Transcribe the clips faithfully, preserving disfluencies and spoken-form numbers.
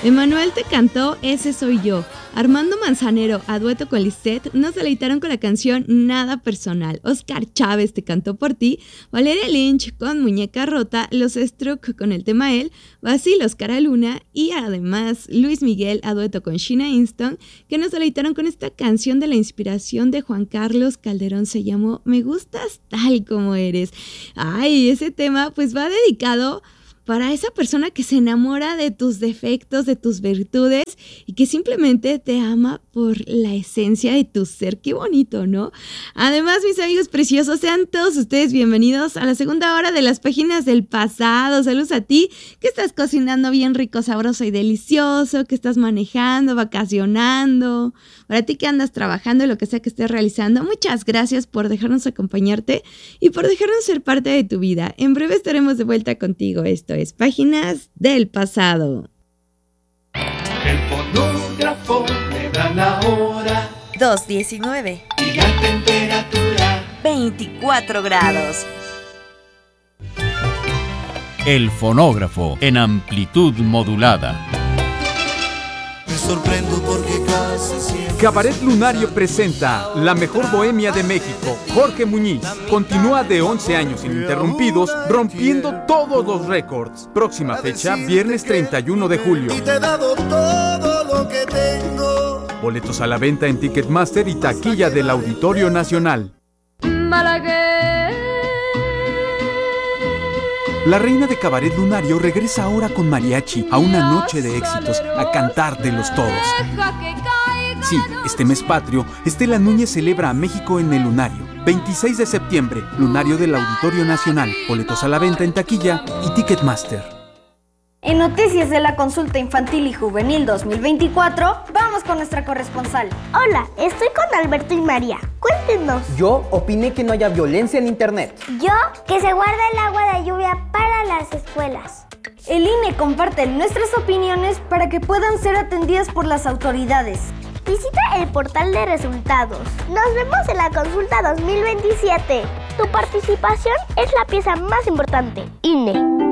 Emanuel te cantó Ese Soy Yo. Armando Manzanero, a dueto con Lisette, nos deleitaron con la canción Nada Personal. Oscar Chávez te cantó Por Ti. Valeria Lynch con Muñeca Rota. Los Struck con el tema Él. Basil Oscar Luna. Y además Luis Miguel a dueto con Sheena Easton, que nos deleitaron con esta canción de la inspiración de Juan Carlos Calderón. Se llamó Me Gustas Tal Como Eres. Ay, ese tema pues va dedicado para esa persona que se enamora de tus defectos, de tus virtudes y que simplemente te ama por la esencia de tu ser. Qué bonito, ¿no? Además, mis amigos preciosos, sean todos ustedes bienvenidos a la segunda hora de las páginas del pasado. Saludos a ti que estás cocinando bien rico, sabroso y delicioso, que estás manejando, vacacionando, para ti que andas trabajando, lo que sea que estés realizando. Muchas gracias por dejarnos acompañarte y por dejarnos ser parte de tu vida. En breve estaremos de vuelta contigo. Esto es Páginas del Pasado. El fonógrafo me da la hora. dos diecinueve. Y la temperatura. veinticuatro grados. El fonógrafo en amplitud modulada. Me sorprendo porque casi siempre. Cabaret Lunario presenta La Mejor Bohemia de México. Jorge Muñiz continúa de once años ininterrumpidos, rompiendo todos los récords. Próxima fecha, viernes treinta y uno de julio. Y te he dado todo lo que tengo. Boletos a la venta en Ticketmaster y taquilla del Auditorio Nacional. La reina de Cabaret Lunario regresa ahora con mariachi a una noche de éxitos, a cantártelos todos. Sí, este mes patrio, Estela Núñez celebra a México en el Lunario. veintiséis de septiembre, Lunario del Auditorio Nacional. Boletos a la venta en taquilla y Ticketmaster. En Noticias de la Consulta Infantil y Juvenil dos mil veinticuatro, vamos con nuestra corresponsal. Hola, estoy con Alberto y María. Cuéntenos. Yo opiné que no haya violencia en internet. Yo, que se guarda el agua de lluvia para las escuelas. El I N E comparte nuestras opiniones para que puedan ser atendidas por las autoridades. Visita el portal de resultados. Nos vemos en la consulta dos mil veintisiete. Tu participación es la pieza más importante. I N E.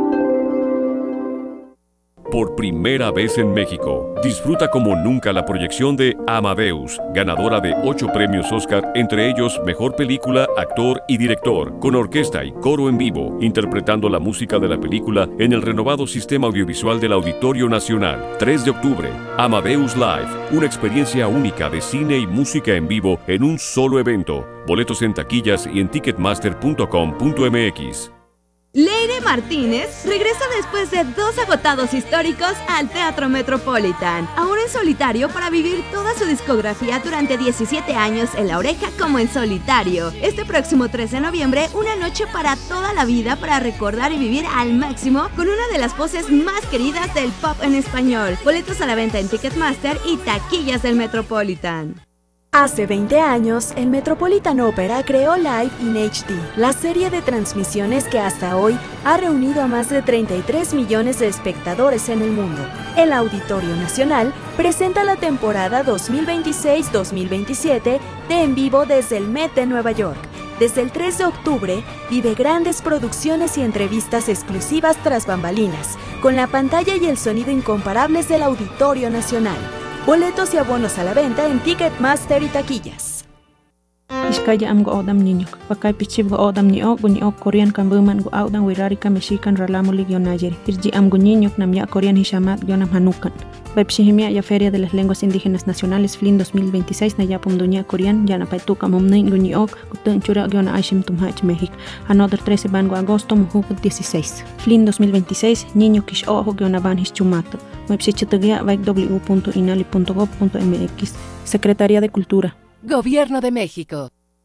Por primera vez en México, disfruta como nunca la proyección de Amadeus, ganadora de ocho premios Oscar, entre ellos Mejor Película, Actor y Director, con orquesta y coro en vivo, interpretando la música de la película en el renovado sistema audiovisual del Auditorio Nacional. tres de octubre, Amadeus Live, una experiencia única de cine y música en vivo en un solo evento. Boletos en taquillas y en ticketmaster punto com punto m x. Leire Martínez regresa después de dos agotados históricos al Teatro Metropolitan, ahora en solitario para vivir toda su discografía durante diecisiete años en La Oreja como en solitario. Este próximo tres de noviembre, una noche para toda la vida para recordar y vivir al máximo con una de las voces más queridas del pop en español. Boletos a la venta en Ticketmaster y taquillas del Metropolitan. Hace veinte años, el Metropolitan Opera creó Live in H D, la serie de transmisiones que hasta hoy ha reunido a más de treinta y tres millones de espectadores en el mundo. El Auditorio Nacional presenta la temporada dos mil veintiséis dos mil veintisiete de En Vivo desde el Met de Nueva York. Desde el tres de octubre, vive grandes producciones y entrevistas exclusivas tras bambalinas, con la pantalla y el sonido incomparables del Auditorio Nacional. Boletos y abonos a la venta en Ticketmaster y taquillas. Iskaya am go odam niño. Pakai pichib go odam niño, go niño Korean kan buman go audan wirarika mexican ralamulig yonayeri. Irji am go niño nam ya Korean hishamat yonam hanukan. Baipshihimia ya Feria de las Lenguas Indígenas Nacionales Flin dos mil veintiséis na yapum dunya Korean yana paituka momnin go niño gutun chura yona aishim tumhach México. Another trece van go agosto mujuk dieciséis. Flin dos mil veintiséis niño kish ojo yona van hischumato. w punto inali punto gov punto m x. Secretaría de Cultura. Gobierno de México.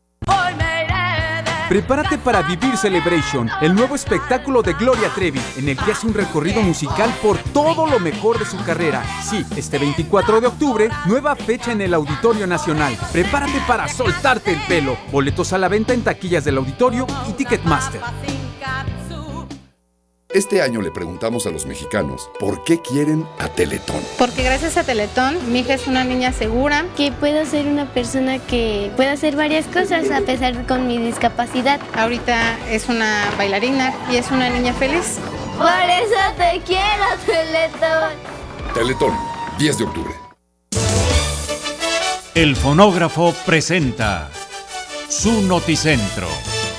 Prepárate para vivir Celebration, el nuevo espectáculo de Gloria Trevi, en el que hace un recorrido musical por todo lo mejor de su carrera. Sí, este veinticuatro de octubre, nueva fecha en el Auditorio Nacional. Prepárate para soltarte el pelo. Boletos a la venta en taquillas del Auditorio y Ticketmaster. Este año le preguntamos a los mexicanos por qué quieren a Teletón. Porque gracias a Teletón, mi hija es una niña segura. Que puedo ser una persona que pueda hacer varias cosas a pesar de con mi discapacidad. Ahorita es una bailarina y es una niña feliz. Por eso te quiero, Teletón. Teletón, diez de octubre. El fonógrafo presenta su Noticentro.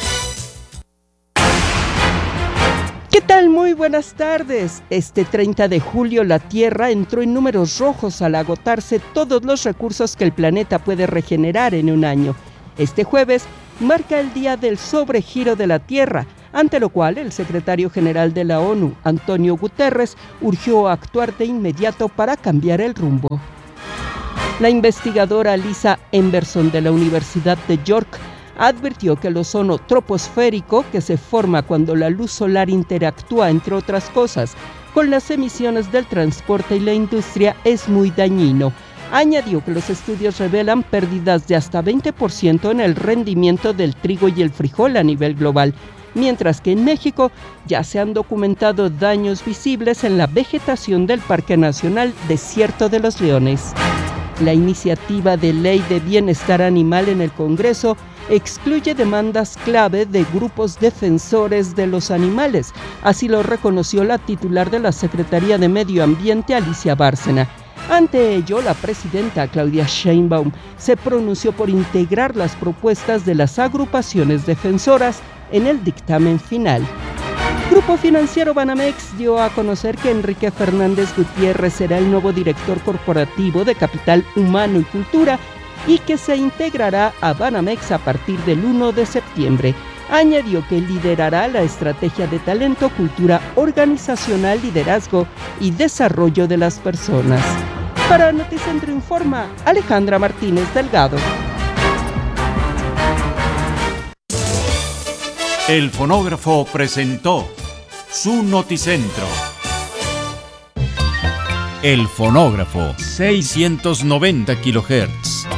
¿Qué tal? Muy buenas tardes. Este treinta de julio la Tierra entró en números rojos al agotarse todos los recursos que el planeta puede regenerar en un año. Este jueves marca el día del sobregiro de la Tierra, ante lo cual el secretario general de la ONU, Antonio Guterres, urgió a actuar de inmediato para cambiar el rumbo. La investigadora Lisa Emberson de la Universidad de York advirtió que el ozono troposférico, que se forma cuando la luz solar interactúa, entre otras cosas, con las emisiones del transporte y la industria, es muy dañino. Añadió que los estudios revelan pérdidas de hasta veinte por ciento en el rendimiento del trigo y el frijol a nivel global, mientras que en México ya se han documentado daños visibles en la vegetación del Parque Nacional Desierto de los Leones. La iniciativa de ley de bienestar animal en el Congreso excluye demandas clave de grupos defensores de los animales. Así lo reconoció la titular de la Secretaría de Medio Ambiente, Alicia Bárcena. Ante ello, la presidenta Claudia Sheinbaum se pronunció por integrar las propuestas de las agrupaciones defensoras en el dictamen final. Grupo Financiero Banamex dio a conocer que Enrique Fernández Gutiérrez será el nuevo director corporativo de Capital Humano y Cultura y que se integrará a Banamex a partir del primero de septiembre. Añadió que liderará la estrategia de talento, cultura organizacional, liderazgo y desarrollo de las personas. Para Noticentro Informa, Alejandra Martínez Delgado. El fonógrafo presentó su Noticentro. El fonógrafo, seiscientos noventa kilohertz.